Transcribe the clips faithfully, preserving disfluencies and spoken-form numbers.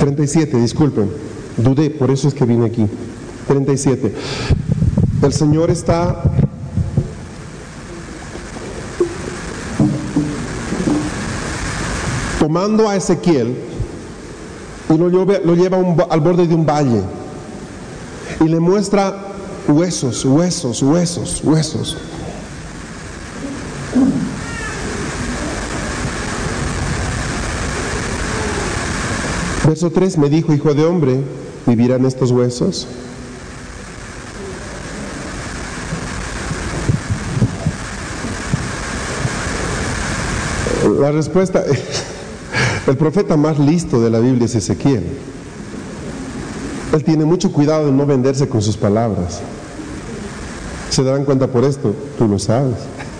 treinta y siete, disculpen, dudé, por eso es que vine aquí. treinta y siete. El Señor está tomando a Ezequiel y lo lleva, lo lleva un, al borde de un valle y le muestra huesos, huesos, huesos, huesos. Verso tres, me dijo, hijo de hombre, ¿vivirán estos huesos? La respuesta, el profeta más listo de la Biblia es Ezequiel. Él tiene mucho cuidado de no venderse con sus palabras. ¿Se darán cuenta por esto? Tú lo sabes.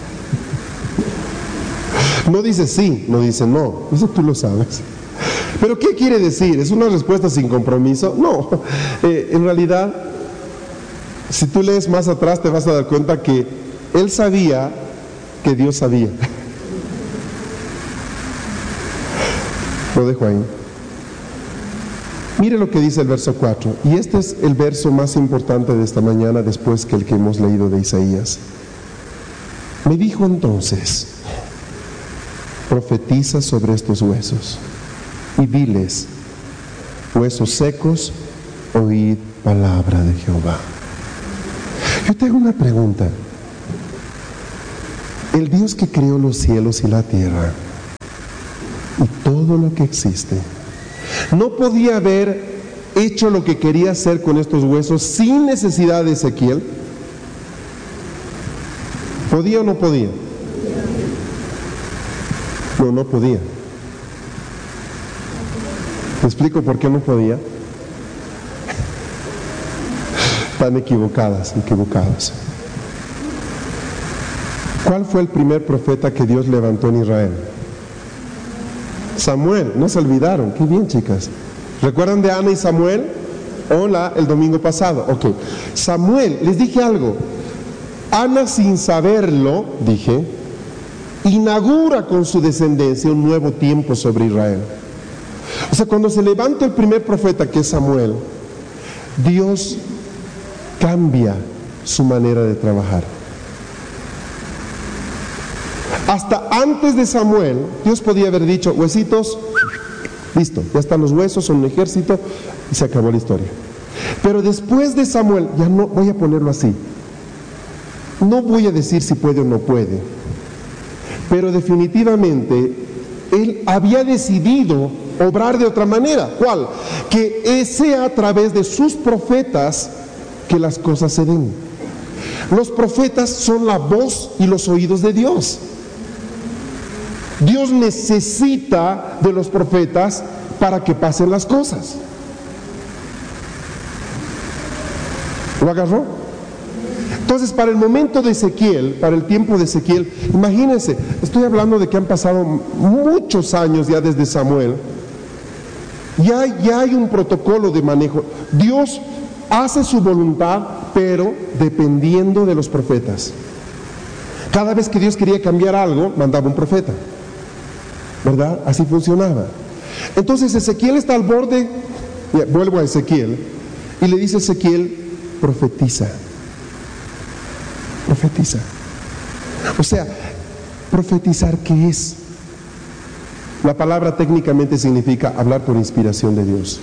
No dice sí, no dice no, eso tú lo sabes. ¿Pero qué quiere decir? ¿Es una respuesta sin compromiso? No, eh, en realidad, si tú lees más atrás te vas a dar cuenta que él sabía que Dios sabía. Lo dejo ahí. Mire lo que dice el verso cuatro, y este es el verso más importante de esta mañana después que el que hemos leído de Isaías. Me dijo entonces, profetiza sobre estos huesos y diles, huesos secos, oíd palabra de Jehová. Yo te hago una pregunta. El Dios que creó los cielos y la tierra y todo lo que existe, ¿no podía haber hecho lo que quería hacer con estos huesos sin necesidad de Ezequiel? ¿Podía o no podía? No, no podía. ¿Te explico por qué no podía? Están equivocadas, equivocados. ¿Cuál fue el primer profeta que Dios levantó en Israel? Samuel, no se olvidaron. Qué bien, chicas. ¿Recuerdan de Ana y Samuel? Hola, el domingo pasado. Ok. Samuel, les dije algo. Ana, sin saberlo, dije, inaugura con su descendencia un nuevo tiempo sobre Israel. O sea, cuando se levanta el primer profeta, que es Samuel, Dios cambia su manera de trabajar. Hasta antes de Samuel, Dios podía haber dicho, huesitos, listo, ya están los huesos, son un ejército, y se acabó la historia. Pero después de Samuel, ya no, voy a ponerlo así, no voy a decir si puede o no puede, pero definitivamente, Él había decidido obrar de otra manera. ¿Cuál? Que sea a través de sus profetas que las cosas se den. Los profetas son la voz y los oídos de Dios. Dios necesita de los profetas para que pasen las cosas. ¿Lo agarró? Entonces, para el momento de Ezequiel, para el tiempo de Ezequiel, imagínense, estoy hablando de que han pasado muchos años ya desde Samuel. Ya, ya hay un protocolo de manejo. Dios hace su voluntad, pero dependiendo de los profetas. Cada vez que Dios quería cambiar algo, mandaba un profeta, ¿verdad? Así funcionaba. Entonces Ezequiel está al borde, ya, vuelvo a Ezequiel, y le dice a Ezequiel, profetiza. Profetiza. O sea, profetizar, ¿qué es? La palabra técnicamente significa hablar por inspiración de Dios.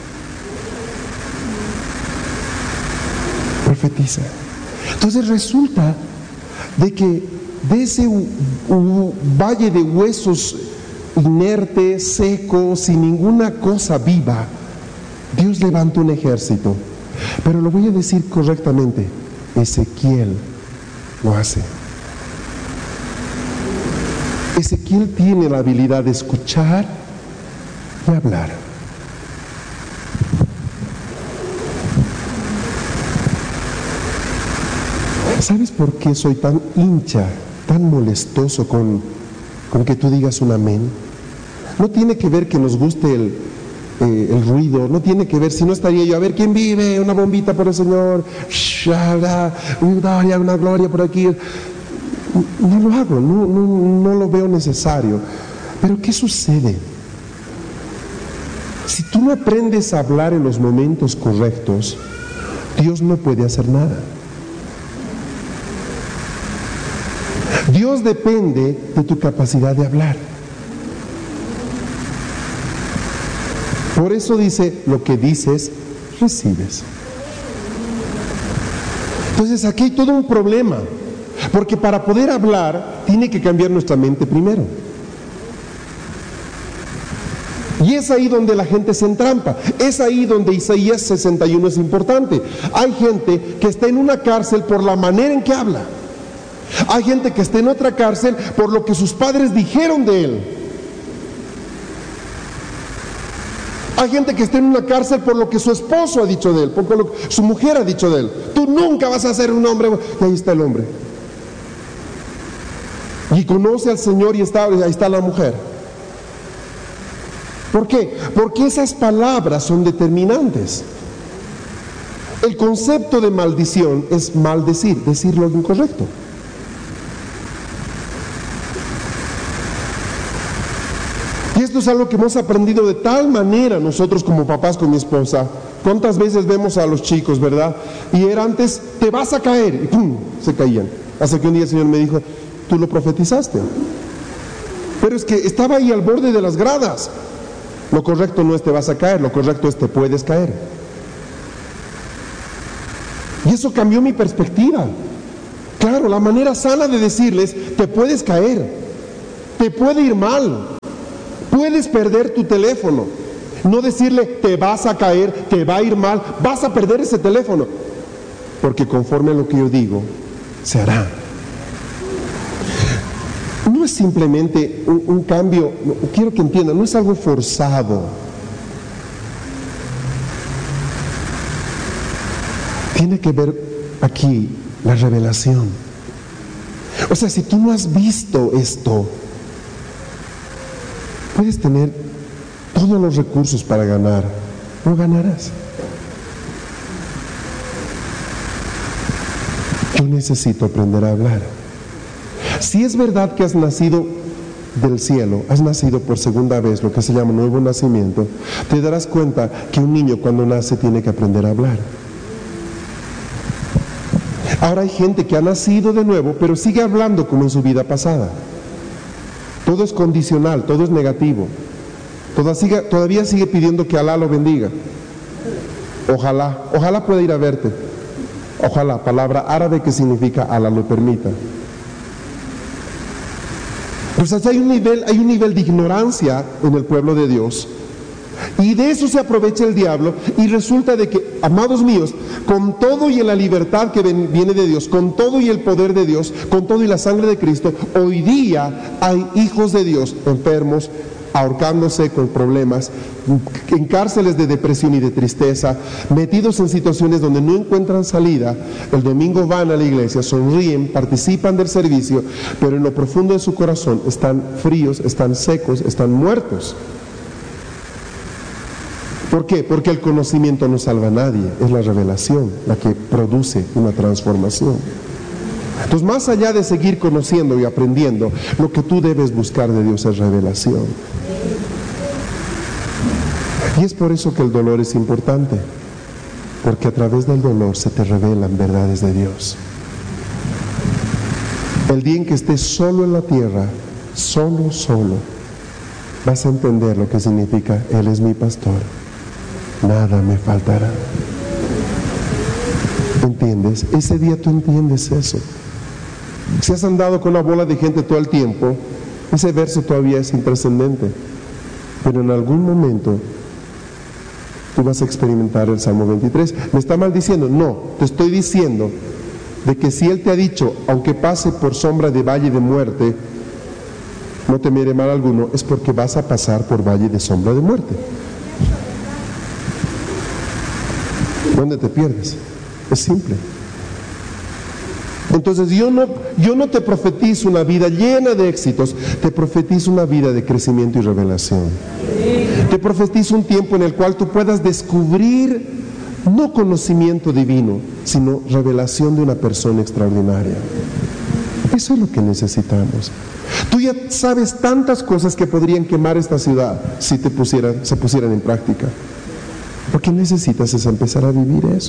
Profetiza. Entonces resulta de que de ese u, u, valle de huesos inerte, seco, sin ninguna cosa viva, Dios levanta un ejército. Pero lo voy a decir correctamente, Ezequiel lo hace. Ezequiel tiene la habilidad de escuchar y hablar. ¿Sabes por qué soy tan hincha, tan molestoso con, con que tú digas un amén? No tiene que ver que nos guste el, eh, el ruido, no tiene que ver, si no estaría yo, a ver quién vive, una bombita por el Señor, una gloria por aquí. No lo hago, no, no, no lo veo necesario. Pero ¿qué sucede? Si tú no aprendes a hablar en los momentos correctos, Dios no puede hacer nada. Dios depende de tu capacidad de hablar. Por eso dice, lo que dices, recibes. Entonces aquí hay todo un problema, porque para poder hablar, tiene que cambiar nuestra mente primero. Y es ahí donde la gente se entrampa, es ahí donde Isaías sesenta y uno es importante. Hay gente que está en una cárcel por la manera en que habla. Hay gente que está en otra cárcel por lo que sus padres dijeron de él. Hay gente que está en una cárcel por lo que su esposo ha dicho de él, por lo que su mujer ha dicho de él. Tú nunca vas a ser un hombre. Y ahí está el hombre. Y conoce al Señor y está, ahí está la mujer. ¿Por qué? Porque esas palabras son determinantes. El concepto de maldición es maldecir, decir lo incorrecto. Y esto es algo que hemos aprendido de tal manera nosotros como papás con mi esposa. ¿Cuántas veces vemos a los chicos, verdad? Y era antes, te vas a caer, y ¡pum!, se caían. Hasta que un día el Señor me dijo, tú lo profetizaste. Pero es que estaba ahí al borde de las gradas. Lo correcto no es te vas a caer, lo correcto es te puedes caer. Y eso cambió mi perspectiva. Claro, la manera sana de decirles, te puedes caer, te puede ir mal, puedes perder tu teléfono. No decirle, te vas a caer, te va a ir mal, vas a perder ese teléfono. Porque conforme a lo que yo digo, se hará. No es simplemente un, un cambio, quiero que entiendan, no es algo forzado. Tiene que ver aquí la revelación. O sea, si tú no has visto esto, puedes tener todos los recursos para ganar, no ganarás. Yo necesito aprender a hablar. Si es verdad que has nacido del cielo, has nacido por segunda vez, lo que se llama nuevo nacimiento, te darás cuenta que un niño cuando nace tiene que aprender a hablar. Ahora hay gente que ha nacido de nuevo, pero sigue hablando como en su vida pasada. Todo es condicional, todo es negativo. Todavía sigue, todavía sigue pidiendo que Alá lo bendiga. Ojalá, ojalá pueda ir a verte. Ojalá, palabra árabe que significa Alá lo permita. Pues hay un nivel, hay un nivel de ignorancia en el pueblo de Dios, y de eso se aprovecha el diablo, y resulta de que, amados míos, con todo y la libertad que ven, viene de Dios, con todo y el poder de Dios, con todo y la sangre de Cristo, hoy día hay hijos de Dios enfermos, ahorcándose con problemas, en cárceles de depresión y de tristeza, metidos en situaciones donde no encuentran salida. El domingo van a la iglesia, sonríen, participan del servicio, pero en lo profundo de su corazón están fríos, están secos, están muertos. ¿Por qué? Porque el conocimiento no salva a nadie, es la revelación la que produce una transformación. Entonces, más allá de seguir conociendo y aprendiendo, lo que tú debes buscar de Dios es revelación. Y es por eso que el dolor es importante, porque a través del dolor se te revelan verdades de Dios. El día en que estés solo en la tierra, solo, solo, vas a entender lo que significa, Él es mi pastor, nada me faltará. ¿Entiendes? Ese día tú entiendes eso. Si has andado con una bola de gente todo el tiempo, ese verso todavía es intrascendente, pero en algún momento tú vas a experimentar el Salmo veintitrés. ¿Me está maldiciendo? No, te estoy diciendo de que si Él te ha dicho, aunque pase por sombra de valle de muerte, no temeré mal alguno, es porque vas a pasar por valle de sombra de muerte. ¿Dónde te pierdes? Es simple. Entonces yo no, yo no te profetizo una vida llena de éxitos, te profetizo una vida de crecimiento y revelación. Te profetizo un tiempo en el cual tú puedas descubrir no conocimiento divino, sino revelación de una persona extraordinaria. Eso es lo que necesitamos. Tú ya sabes tantas cosas que podrían quemar esta ciudad si te pusieran, se pusieran en práctica. Lo que necesitas es empezar a vivir eso.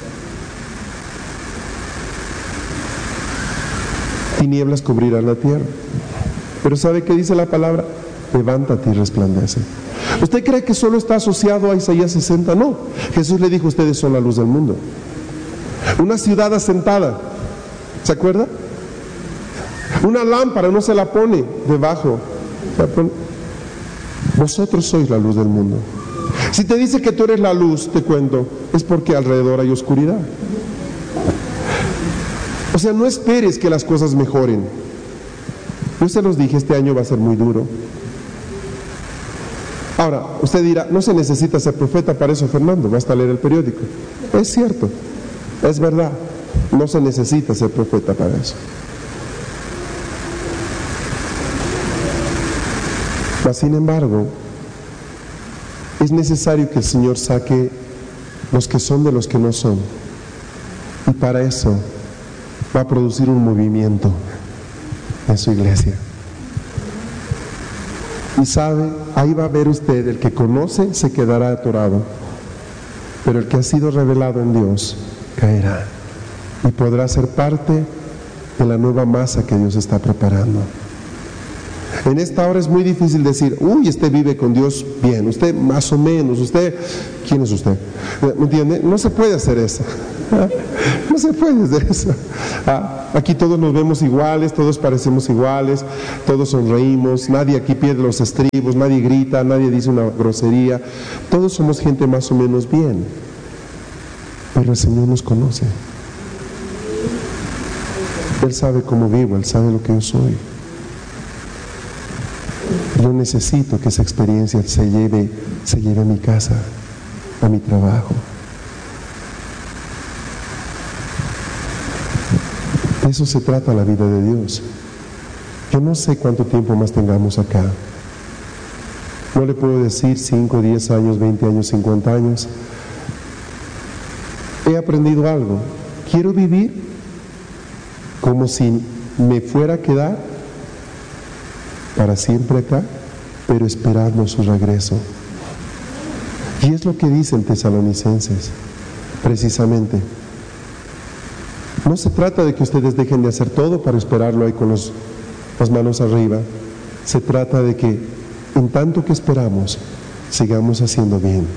Tinieblas cubrirán la tierra. Pero ¿sabe qué dice la palabra? Levántate y resplandece. ¿Usted cree que solo está asociado a Isaías sesenta? No. Jesús le dijo, ustedes son la luz del mundo. Una ciudad asentada, ¿se acuerda? Una lámpara no se la pone debajo. Vosotros sois la luz del mundo. Si te dice que tú eres la luz, te cuento, es porque alrededor hay oscuridad. O sea, no esperes que las cosas mejoren. Yo se los dije, este año va a ser muy duro. Ahora, usted dirá, no se necesita ser profeta para eso, Fernando, basta leer el periódico. Es cierto, es verdad, no se necesita ser profeta para eso. Mas, sin embargo, es necesario que el Señor saque los que son de los que no son. Y para eso va a producir un movimiento en su iglesia. Y sabe, ahí va a ver usted, el que conoce se quedará atorado, pero el que ha sido revelado en Dios caerá y podrá ser parte de la nueva masa que Dios está preparando. En esta hora es muy difícil decir, uy, usted vive con Dios bien, usted más o menos, usted, ¿quién es usted? ¿Me entiende? No se puede hacer eso. No se puede hacer eso. Ah, aquí todos nos vemos iguales, todos parecemos iguales, todos sonreímos, nadie aquí pierde los estribos, nadie grita, nadie dice una grosería, todos somos gente más o menos bien. Pero el Señor nos conoce. Él sabe cómo vivo, Él sabe lo que yo soy. Yo necesito que esa experiencia se lleve, se lleve a mi casa, a mi trabajo. De eso se trata la vida de Dios. Yo no sé cuánto tiempo más tengamos acá. No le puedo decir cinco, diez años, veinte años, cincuenta años. He aprendido algo. Quiero vivir como si me fuera a quedar para siempre acá, pero esperando su regreso. Y es lo que dicen Tesalonicenses, precisamente. No se trata de que ustedes dejen de hacer todo para esperarlo ahí con los, las manos arriba. Se trata de que, en tanto que esperamos, sigamos haciendo bien.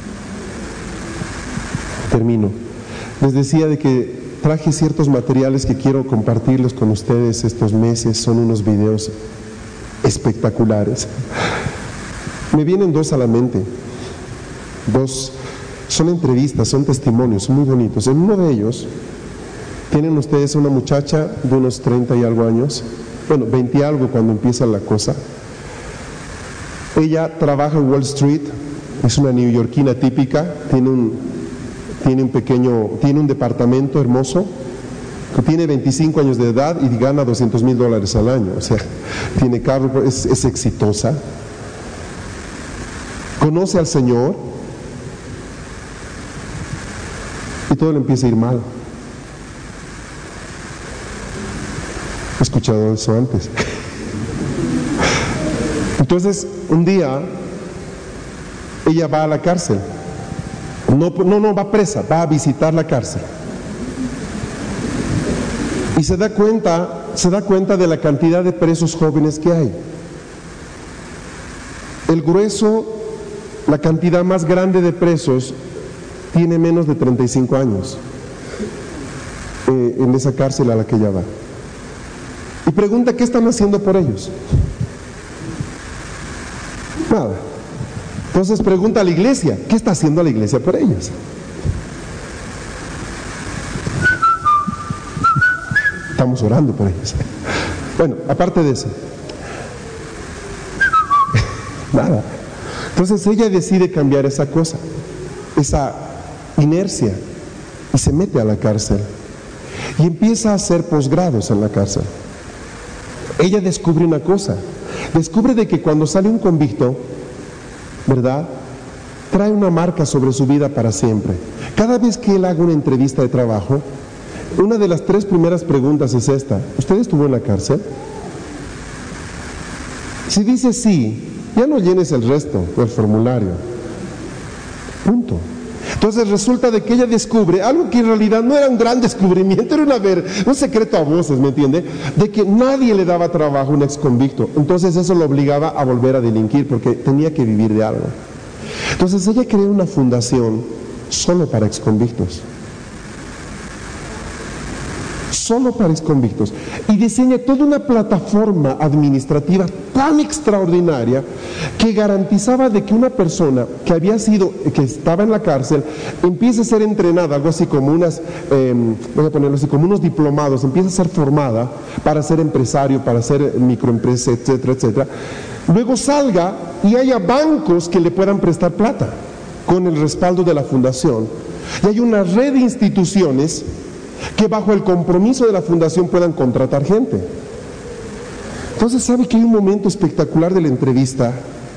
Termino. Les decía de que traje ciertos materiales que quiero compartirlos con ustedes estos meses. Son unos videos espectaculares. Me vienen dos a la mente. Dos, son entrevistas, son testimonios, son muy bonitos. En uno de ellos, tienen ustedes una muchacha de unos treinta y algo años, bueno, veinte y algo cuando empieza la cosa. Ella trabaja en Wall Street, es una neoyorquina típica, tiene un, tiene un pequeño, tiene un departamento hermoso, tiene veinticinco años de edad y gana doscientos mil dólares al año, o sea, tiene carro, es, es exitosa, conoce al Señor y todo le empieza a ir mal. He escuchado eso antes. Entonces, un día, ella va a la cárcel. No, no, no va presa, va a visitar la cárcel. Y se da cuenta, se da cuenta de la cantidad de presos jóvenes que hay. El grueso, la cantidad más grande de presos, tiene menos de treinta y cinco años eh, en esa cárcel a la que ella va. Y pregunta, ¿qué están haciendo por ellos? Nada. Entonces pregunta a la iglesia, ¿qué está haciendo la iglesia por ellos? Estamos orando por ellos. Bueno, aparte de eso, nada. Entonces ella decide cambiar esa cosa, esa inercia, y se mete a la cárcel y empieza a hacer posgrados en la cárcel. Ella descubre una cosa, descubre de que cuando sale un convicto, ¿verdad?, trae una marca sobre su vida para siempre. Cada vez que él haga una entrevista de trabajo, una de las tres primeras preguntas es esta: ¿usted estuvo en la cárcel? Si dice sí, ya no llenes el resto del formulario. Punto. Entonces resulta de que ella descubre algo que en realidad no era un gran descubrimiento, era una ver, un secreto a voces, ¿me entiende? De que nadie le daba trabajo a un ex convicto. Entonces eso lo obligaba a volver a delinquir porque tenía que vivir de algo. Entonces ella creó una fundación solo para ex convictos. Solo para exconvictos, y diseña toda una plataforma administrativa tan extraordinaria que garantizaba de que una persona que había sido, que estaba en la cárcel, empiece a ser entrenada, algo así como unas, eh, voy a ponerlo así, como unos diplomados, empieza a ser formada para ser empresario, para ser microempresa, etcétera, etcétera. Luego salga y haya bancos que le puedan prestar plata con el respaldo de la fundación, y hay una red de instituciones que bajo el compromiso de la fundación puedan contratar gente. Entonces, ¿sabe que hay un momento espectacular de la entrevista?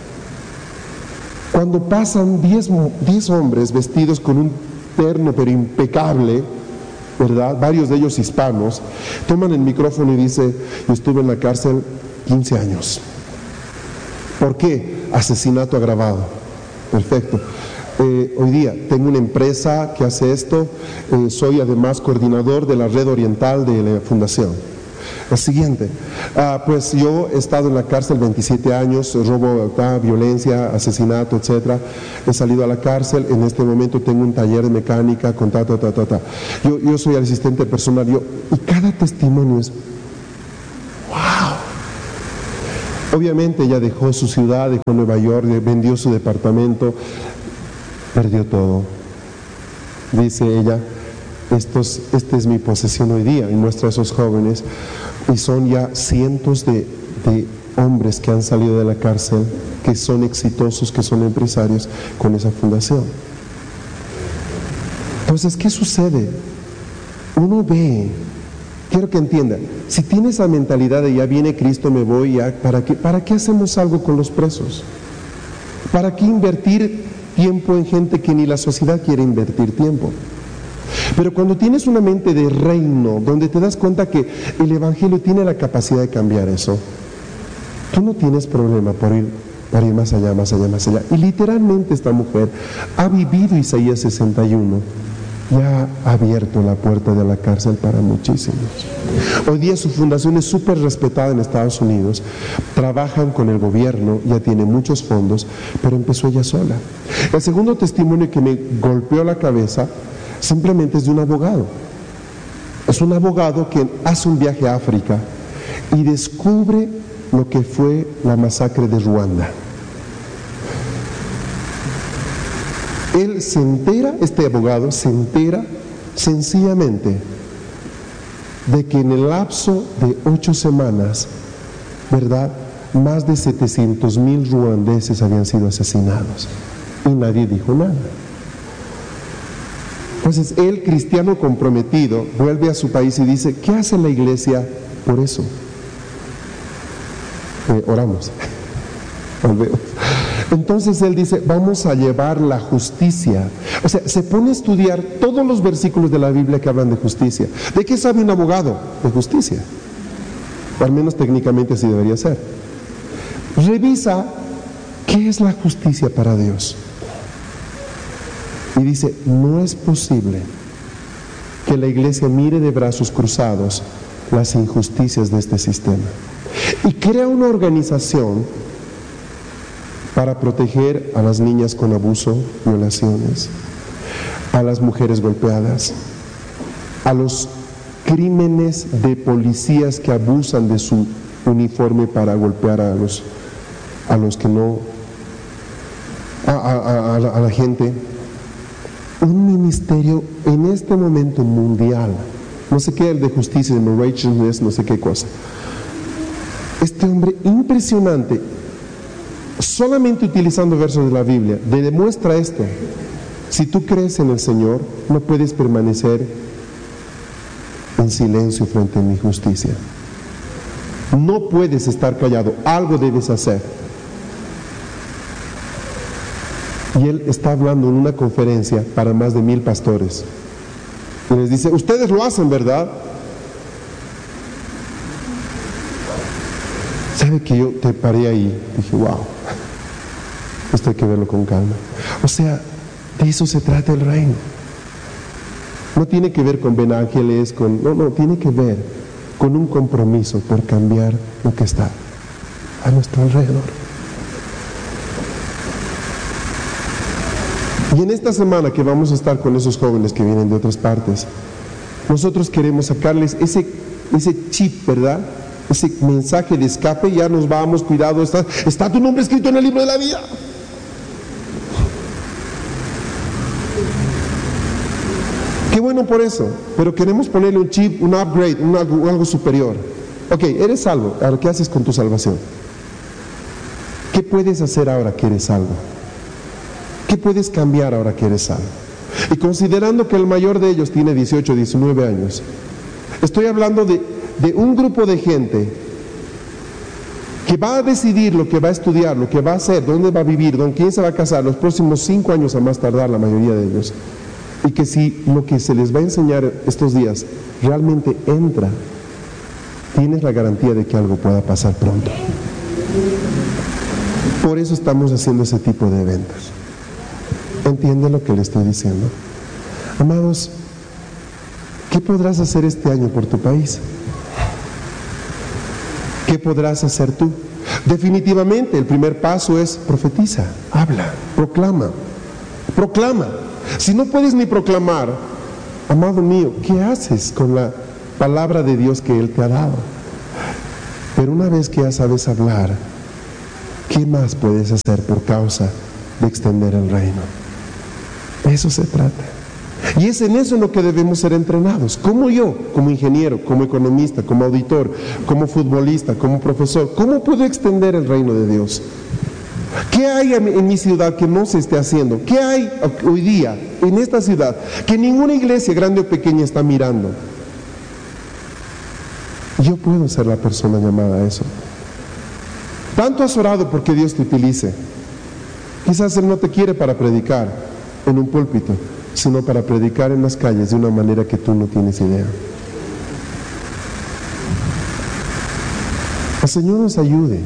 Cuando pasan diez hombres vestidos con un terno pero impecable, ¿verdad? Varios de ellos hispanos, toman el micrófono y dice: yo estuve en la cárcel quince años. ¿Por qué? Asesinato agravado. Perfecto. Eh, hoy día tengo una empresa que hace esto, eh, soy además coordinador de la red oriental de la fundación. El siguiente, ah, pues yo he estado en la cárcel veintisiete años, robo, ta, violencia, asesinato, etcétera. He salido a la cárcel, en este momento tengo un taller de mecánica con ta, ta, ta, ta, ta. Yo, yo soy asistente personal, yo, y cada testimonio es ¡wow! Obviamente ella dejó su ciudad, dejó Nueva York, vendió su departamento, perdió todo. Dice ella: Estos, esta es mi posesión hoy día, y muestra a esos jóvenes, y son ya cientos de, de hombres que han salido de la cárcel, que son exitosos, que son empresarios con esa fundación. Entonces, ¿qué sucede? Uno ve, quiero que entienda, si tiene esa mentalidad de ya viene Cristo, me voy, ya, ¿para qué, ¿para qué hacemos algo con los presos? ¿Para qué invertir tiempo en gente que ni la sociedad quiere invertir tiempo? Pero cuando tienes una mente de reino, donde te das cuenta que el Evangelio tiene la capacidad de cambiar eso, tú no tienes problema por ir, para ir más allá, más allá, más allá. Y literalmente esta mujer ha vivido Isaías sesenta y uno y ha abierto la puerta de la cárcel para muchísimos. Hoy día su fundación es súper respetada en Estados Unidos, trabajan con el gobierno, ya tiene muchos fondos, pero empezó ella sola. El segundo testimonio que me golpeó la cabeza simplemente es de un abogado. Es un abogado que hace un viaje a África y descubre lo que fue la masacre de Ruanda. Él se entera, este abogado se entera sencillamente de que en el lapso de ocho semanas, ¿verdad?, más de setecientos mil ruandeses habían sido asesinados y nadie dijo nada. Entonces él, cristiano comprometido, vuelve a su país y dice: ¿qué hace la iglesia por eso? Eh, oramos. Volvemos. Entonces él dice: vamos a llevar la justicia. O sea, se pone a estudiar todos los versículos de la Biblia que hablan de justicia. ¿De qué sabe un abogado? De justicia. O al menos técnicamente así debería ser. Revisa qué es la justicia para Dios. Y dice: no es posible que la iglesia mire de brazos cruzados las injusticias de este sistema. Y crea una organización para proteger a las niñas con abuso, violaciones, a las mujeres golpeadas, a los crímenes de policías que abusan de su uniforme para golpear a los, a los que no, a, a, a, la, a la gente. Un ministerio en este momento mundial, no sé qué, el de justicia, de righteousness, no sé qué cosa. Este hombre impresionante, solamente utilizando versos de la Biblia, le demuestra esto: si tú crees en el Señor, no puedes permanecer en silencio frente a mi justicia. No puedes estar callado, algo debes hacer. Y él está hablando en una conferencia para más de mil pastores. Y les dice, ustedes lo hacen, ¿verdad? ¿Sabe que yo te paré ahí? Dije, wow, esto hay que verlo con calma. O sea, de eso se trata el reino. No tiene que ver con Ben Ángeles, con, no, no, tiene que ver con un compromiso por cambiar lo que está a nuestro alrededor. Y en esta semana que vamos a estar con esos jóvenes que vienen de otras partes, nosotros queremos sacarles ese, ese chip, ¿verdad? Ese mensaje de escape. Ya nos vamos, cuidado, está, está tu nombre escrito en el libro de la vida. Qué bueno por eso, pero queremos ponerle un chip, un upgrade, un algo, algo superior. Ok, eres salvo, ahora ¿qué haces con tu salvación? ¿Qué puedes hacer ahora que eres salvo? ¿Qué puedes cambiar ahora que eres salvo? Y considerando que el mayor de ellos tiene dieciocho, diecinueve años, estoy hablando de, de un grupo de gente que va a decidir lo que va a estudiar, lo que va a hacer, dónde va a vivir, con quién se va a casar los próximos cinco años a más tardar, la mayoría de ellos. Y que si lo que se les va a enseñar estos días realmente entra, tienes la garantía de que algo pueda pasar pronto. Por eso estamos haciendo ese tipo de eventos. ¿Entiende lo que le estoy diciendo? Amados, ¿qué podrás hacer este año por tu país? ¿Qué podrás hacer tú? Definitivamente el primer paso es profetiza, habla, proclama, proclama. Si no puedes ni proclamar, amado mío, ¿qué haces con la palabra de Dios que Él te ha dado? Pero una vez que ya sabes hablar, ¿qué más puedes hacer por causa de extender el reino? De eso se trata. Y es en eso en lo que debemos ser entrenados. Como yo, como ingeniero, como economista, como auditor, como futbolista, como profesor, ¿cómo puedo extender el reino de Dios? ¿Qué hay en mi ciudad que no se esté haciendo? ¿Qué hay hoy día en esta ciudad que ninguna iglesia, grande o pequeña, está mirando? Yo puedo ser la persona llamada a eso. Tanto has orado porque Dios te utilice. Quizás Él no te quiere para predicar en un púlpito, sino para predicar en las calles de una manera que tú no tienes idea. El Señor nos ayude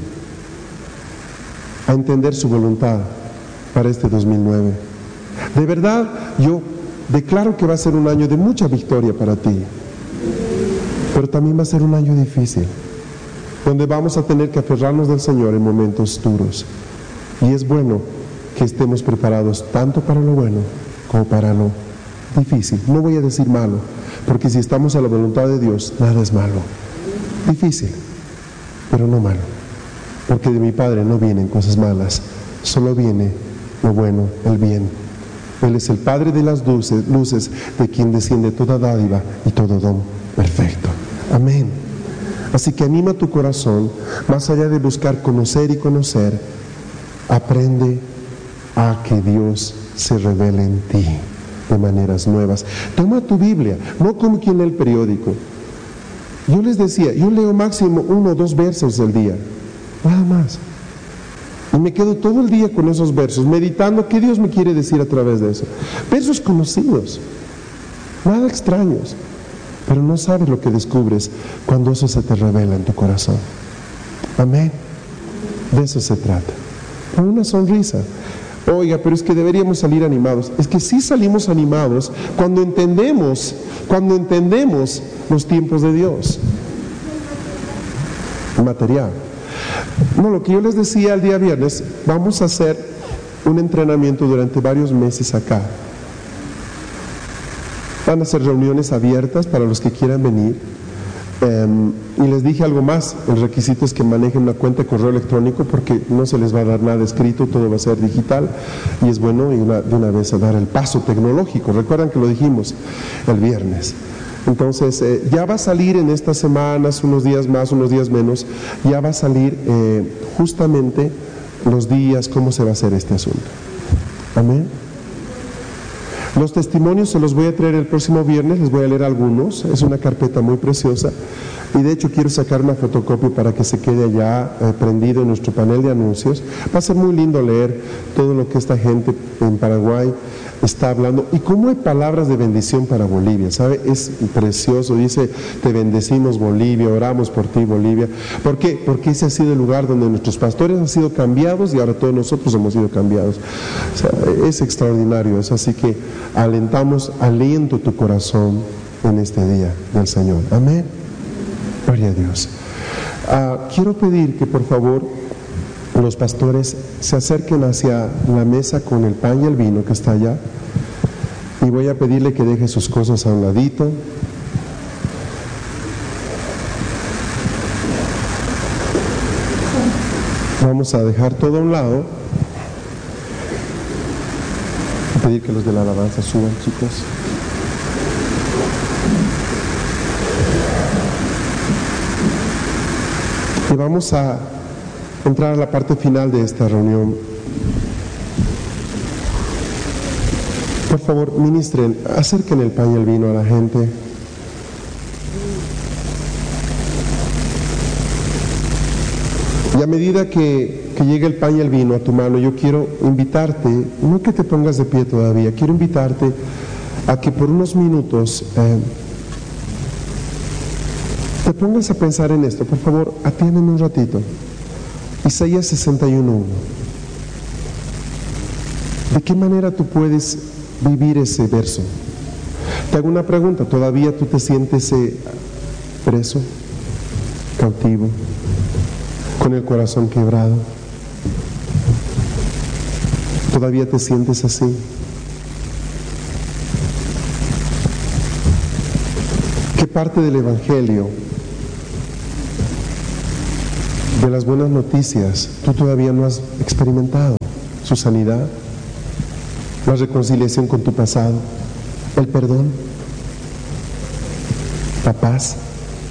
a entender su voluntad para este dos mil nueve. De verdad, yo declaro que va a ser un año de mucha victoria para ti, pero también va a ser un año difícil, donde vamos a tener que aferrarnos del Señor en momentos duros. Y es bueno que estemos preparados tanto para lo bueno como para lo difícil. No voy a decir malo, porque si estamos a la voluntad de Dios, nada es malo. Difícil, pero no malo. Porque de mi Padre no vienen cosas malas, solo viene lo bueno, el bien. Él es el Padre de las luces, luces, de quien desciende toda dádiva y todo don perfecto. Amén. Así que anima tu corazón, más allá de buscar conocer y conocer, aprende a que Dios se revele en ti de maneras nuevas. Toma tu Biblia, no como quien lee el periódico. Yo les decía, yo leo máximo uno o dos versos al día. Nada más. Y me quedo todo el día con esos versos, meditando qué Dios me quiere decir a través de eso. Versos conocidos, nada extraños, pero no sabes lo que descubres cuando eso se te revela en tu corazón. Amén. De eso se trata. Con una sonrisa. Oiga, pero es que deberíamos salir animados. Es que sí salimos animados cuando entendemos, cuando entendemos los tiempos de Dios. Material. No, lo que yo les decía el día viernes, vamos a hacer un entrenamiento durante varios meses acá. Van a ser reuniones abiertas para los que quieran venir. Um, y les dije algo más, el requisito es que manejen una cuenta de correo electrónico porque no se les va a dar nada escrito, todo va a ser digital y es bueno y una, de una vez a dar el paso tecnológico. Recuerdan que lo dijimos el viernes. Entonces, eh, ya va a salir en estas semanas, unos días más, unos días menos, ya va a salir eh, justamente los días, cómo se va a hacer este asunto. Amén. Los testimonios se los voy a traer el próximo viernes, les voy a leer algunos, es una carpeta muy preciosa y de hecho quiero sacar una fotocopia para que se quede allá eh, prendido en nuestro panel de anuncios. Va a ser muy lindo leer todo lo que esta gente en Paraguay está hablando y cómo hay palabras de bendición para Bolivia, ¿sabe? Es precioso, dice, te bendecimos Bolivia, oramos por ti Bolivia. ¿Por qué? Porque ese ha sido el lugar donde nuestros pastores han sido cambiados y ahora todos nosotros hemos sido cambiados. O sea, es extraordinario eso, así que alentamos, aliento tu corazón en este día del Señor. Amén. Gloria a Dios. Uh, quiero pedir que por favor los pastores se acerquen hacia la mesa con el pan y el vino que está allá y voy a pedirle que deje sus cosas a un ladito. Vamos a dejar todo a un lado. Voy a pedir que los de la alabanza suban, chicos. Y vamos a entrar a la parte final de esta reunión. Por favor, ministren, acerquen el pan y el vino a la gente. Y a medida que, que llegue el pan y el vino a tu mano, yo quiero invitarte, no que te pongas de pie todavía, quiero invitarte a que por unos minutos eh, te pongas a pensar en esto. Por favor, atiéndeme un ratito. Isaías sesenta y uno uno. ¿De qué manera tú puedes vivir ese verso? Te hago una pregunta, ¿todavía tú te sientes eh, preso, cautivo, con el corazón quebrado? ¿Todavía te sientes así? ¿Qué parte del Evangelio, de las buenas noticias, tú todavía no has experimentado? Su sanidad, la reconciliación con tu pasado, el perdón, la paz.